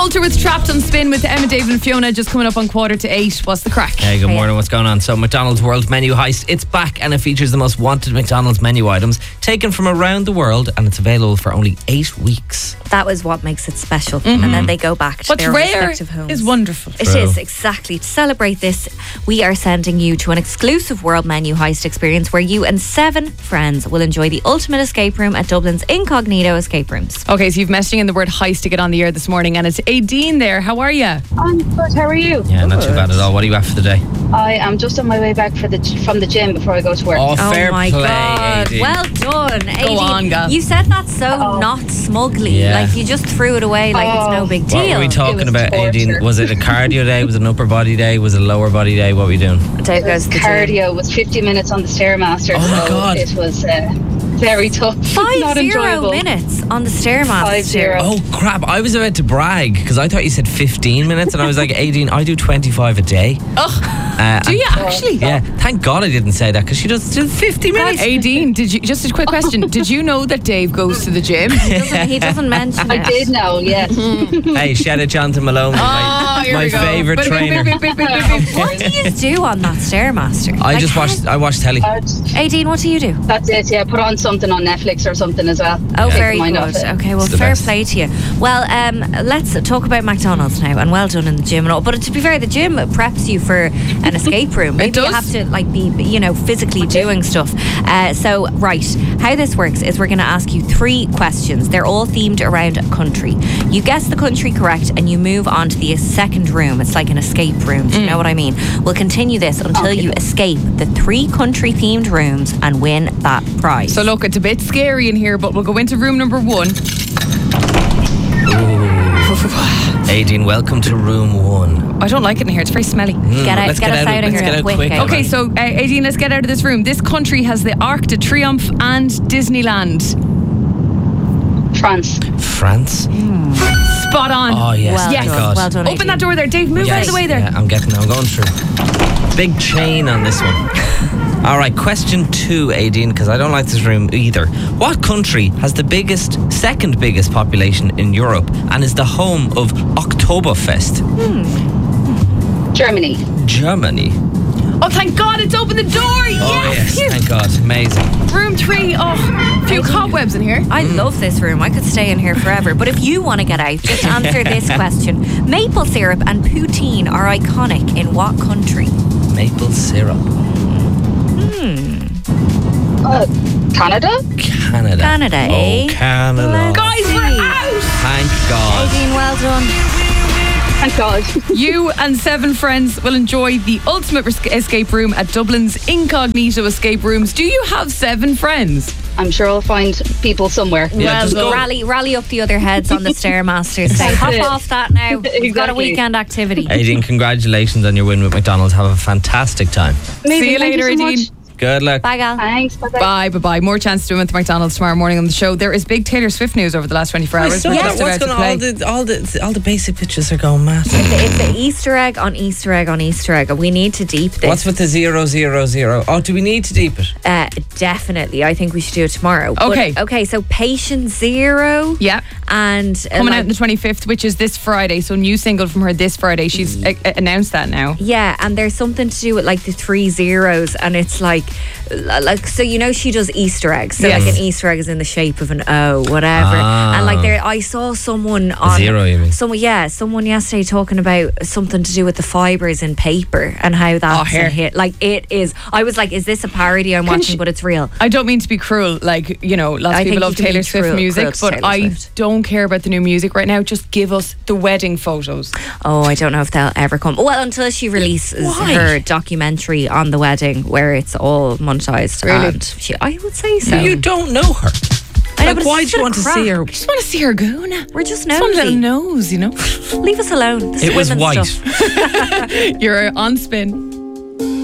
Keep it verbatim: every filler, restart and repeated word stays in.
Coulter with Trapped on Spin with Emma, David and Fiona just coming up on quarter to eight. What's the crack? Hey, good morning. What's going on? So McDonald's World Menu Heist, it's back and it features the most wanted McDonald's menu items taken from around the world, and it's available for only eight weeks. That was what makes it special. Mm-hmm. And then they go back to What's their rare respective homes. is wonderful. It True. is, exactly. To celebrate this, we are sending you to an exclusive World Menu Heist experience where you and seven friends will enjoy the ultimate escape room at Dublin's Incognito Escape Rooms. Okay, so you've messaging in the word heist to get on the air this morning, and it's Aideen there. How are you? I'm good. How are you? Yeah, not too bad at all. What are you after the day? I am just on my way back for the from the gym before I go to work. Oh, Oh fair my play, God. Aideen. Well done, Aideen. on, girl. You said that so Uh-oh. not smugly. Yeah. Like you just threw it away like it's no Oh. big What deal. were we talking It was about, torture. Aideen? Was it a cardio day? Was it an upper body day? Was it a lower body day? What were we doing? Dave goes to the gym. Cardio was fifty minutes on the Stairmaster, Oh my so God. it was uh, very tough. Five Not zero enjoyable. minutes on the Stairmaster. Five zero. Oh, crap. I was about to brag because I thought you said fifteen minutes, and I was like, Aideen, I do twenty-five a day. Oh, Uh, do you actually? Yeah, thank God I didn't say that because she does do fifty minutes. Aideen, did you, just a quick question, did you know that Dave goes to the gym? He doesn't, he doesn't mention I it. did know, yes. Hey, shout out Jonathan Malone, Oh, my, here my we go. favourite Bit- bit- trainer. bit- bit- bit- bit- bit- What do you do on that Stairmaster? I Like, just how- watched. I watched telly. Uh, Aideen, what do you do? That's it, yeah. Put on something on Netflix or something as well. Oh, Take very mind good. off it. Okay, well, It's the fair best. play to you. Well, um, let's talk about McDonald's now, and well done in the gym and all. But to be fair, the gym preps you for an escape room. Maybe you does. have to like be, you know, physically doing stuff. Uh, so, right, how this works is we're going to ask you three questions. They're all themed around a country. You guess the country correct, and you move on to the second room. It's like an escape room. Do you know what I mean? We'll continue this until Okay. you escape the three country-themed rooms and win that prize. So look, it's a bit scary in here, but we'll go into room number one. Aideen, welcome to room one. I don't like it in here, it's very smelly. Get out, let's get, get us out of- out of let's here get out quick. quick, eh? okay. Okay, so uh, Aideen, let's get out of this room. This country has the Arc de Triomphe and Disneyland. France. France. Spot on. Oh yes, Well thank Yes. done, God. well done. Open Aideen. that door there, Dave. Move out Yes, of the way there. yeah, I'm getting. I'm going through. Big chain on this one. All right, question two, Aideen, because I don't like this room either. What country has the biggest, second biggest population in Europe and is the home of Oktoberfest? Germany. Germany. Oh, thank God, it's opened the door. Oh Yes. yes, thank God, amazing. Room three. Oh, a few cobwebs in here. I love this room. I could stay in here forever. But if you want to get out, just answer this question. Maple syrup and poutine are iconic in what country? Maple syrup. Uh, Canada? Canada. Canada, eh? Oh, Canada. Let's Guys, we're see. out. Thank God. Aideen, well done. Thank God. You and seven friends will enjoy the ultimate res- escape room at Dublin's Incognito Escape Rooms. Do you have seven friends? I'm sure I'll find people somewhere. Yeah, well, just go. rally, rally up the other heads on the Stairmasters. Say, hop it. off that now. We've got a Exactly. weekend activity. Aideen, congratulations on your win with McDonald's. Have a fantastic time. Amazing. See you Thank later, so Aideen. much. Good luck. Bye, gal. Thanks. Bye-bye. Bye, bye, bye. More chance to win with McDonald's tomorrow morning on the show. There is big Taylor Swift news over the last twenty-four hours. We're just What's about going to on? play. All the, all the all the basic pictures are going mad. It's an Easter egg on Easter egg on Easter egg. We need to deep this. What's with the zero zero zero? Oh, do we need to deep it? Uh, definitely. I think we should do it tomorrow. But- Okay. okay, so Patient Zero. Yeah. And uh, Coming like- out on the twenty-fifth, which is this Friday. So new single from her this Friday. She's a- a- announced that now. Yeah, and there's something to do with like the three zeros, and it's like, like so you know she does Easter eggs. So Yes. like an Easter egg is in the shape of an O, whatever. Ah. And like there, I saw someone on zero, you mean? Someone, yeah, someone yesterday talking about something to do with the fibers in paper and how that's here. a hit. Like it is. I was like, is this a parody I'm watching? she- but it's real. I don't mean to be cruel, like, you know, lots I of people think love you can Taylor be Swift cruel- music, cruel to but Taylor I Swift. don't care about the new music right now. Just give us the wedding photos. Oh, I don't know if they'll ever come. Well, until she releases Why? her documentary on the wedding where it's all monetized. Really? And she, I would say so. You don't know her. I know, Like, but why it's do you a want to crack. see her? Just want to see her goon. We're just Just one little nosy. nose, you know. Leave us alone. This It was women's white. stuff. You're on Spin.